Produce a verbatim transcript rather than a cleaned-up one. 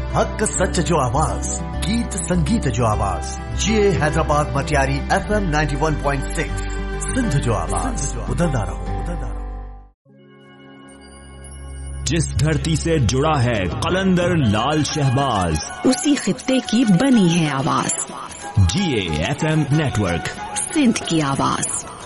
हक सच जो आवाज, गीत संगीत जो आवाज, जिए Hyderabad Matiari F M ninety one point six, Sindh जो आवाज, उदंदा रहो, उदंदा रहो। जिस धरती से जुड़ा है कलंदर लाल शहबाज, उसी खित्ते की बनी है आवाज। जिए एफ एम नेटवर्क, सिंध की आवाज।